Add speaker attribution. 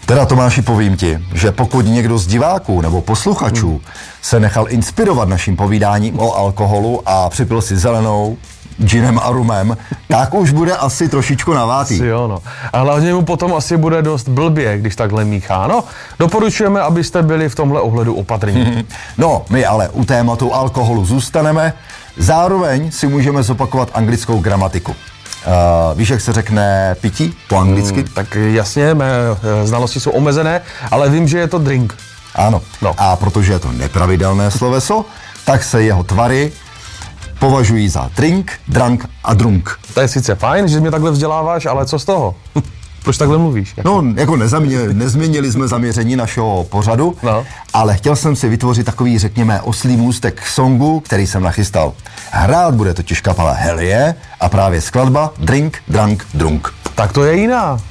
Speaker 1: Teda Tomáši, povím ti, že pokud někdo z diváků nebo posluchačů se nechal inspirovat naším povídáním o alkoholu a připil si zelenou, džinem a rumem, tak už bude asi trošičku navátý.
Speaker 2: Asi jo, no. A hlavně mu potom asi bude dost blbě, když takhle míchá. No, doporučujeme, abyste byli v tomhle ohledu opatrní.
Speaker 1: No, my ale u tématu alkoholu zůstaneme. Zároveň si můžeme zopakovat anglickou gramatiku. Víš, jak se řekne pití po anglicky?
Speaker 2: Tak jasně, mé znalosti jsou omezené, ale vím, že je to drink.
Speaker 1: Ano.
Speaker 2: No.
Speaker 1: A protože je to nepravidelné sloveso, tak se jeho tvary považují za drink, drunk a drunk.
Speaker 2: To je sice fajn, že mě takhle vzděláváš, ale co z toho? Proč takhle mluvíš?
Speaker 1: No, jako nezměnili jsme zaměření našeho pořadu, ale chtěl jsem si vytvořit takový, řekněme, oslý můstek k songu, který jsem nachystal. Hrát bude totiž kapela Hell Yeah a právě skladba Drink, Drunk, Drunk.
Speaker 2: Tak to je jiná.